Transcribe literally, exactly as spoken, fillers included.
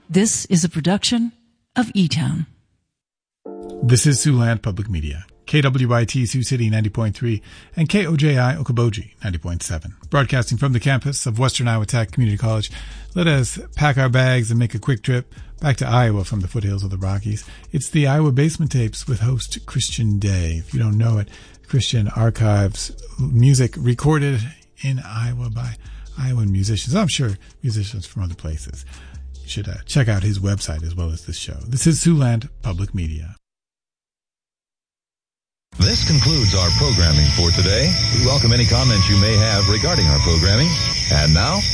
This is a production of E-Town. This is Siouxland Public Media, K W I T Sioux City ninety point three and K O J I Okoboji ninety point seven. Broadcasting from the campus of Western Iowa Tech Community College, let us pack our bags and make a quick trip back to Iowa from the foothills of the Rockies. It's the Iowa Basement Tapes with host Christian Day. If you don't know it, Christian archives music recorded in Iowa by Iowan musicians. I'm sure musicians from other places. You should uh, check out his website as well as this show. This is Siouxland Public Media. This concludes our programming for today. We welcome any comments you may have regarding our programming. And now,